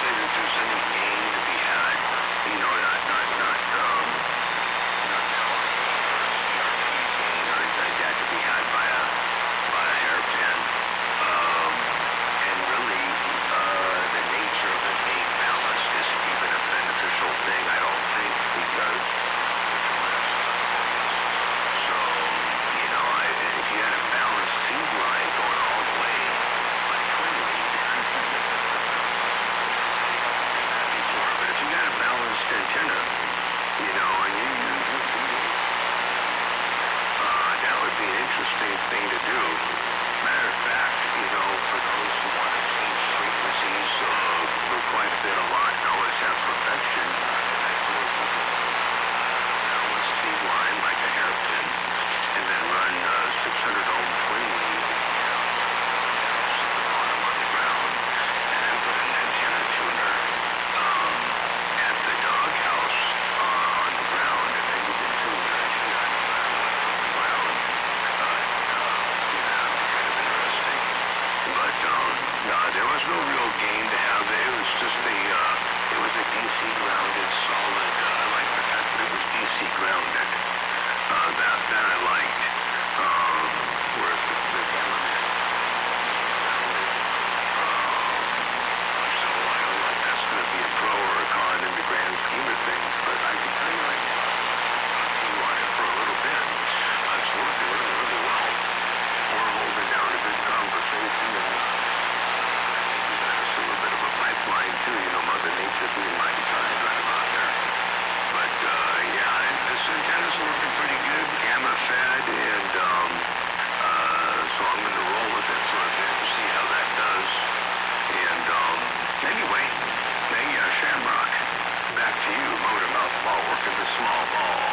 say that there's any gain to be had. Not gain or anything like that to be had by a hairpin. And really, the nature of it being balanced isn't even a beneficial thing, I don't think, because so, if you had a balanced feed line going all the way like twin lead, but if you had a balanced antenna, and you use your feeding, that would be an interesting thing to do. Matter of fact, for those who want to change frequencies for quite a bit, a lot, and always have perfection, balanced feed line like a hairpin, and then run 600 ohm twin lead on the ground, and then put an antenna tuner at the doghouse on the ground, and then you can tune your antenna on the ground. That'd be kind of interesting. But no, there was no real gain to have. It was just it was a DC grounded solid. I like the fact that it was DC grounded. That I liked. Whereas the government grounded. So I don't know if that's going to be a pro or a con in the grand scheme of things, but I can tell you like on it for a little bit. It's working really, really well. We're holding down a good conversation, and that's a little bit of a pipeline too. Mother Nature being mighty kind right about there. But this antenna's working pretty good, gamma fed, and so I'm going to roll with it for a bit and see how that does. And anyway, Shamrock, back to you, motor mouth ball, working the small ball.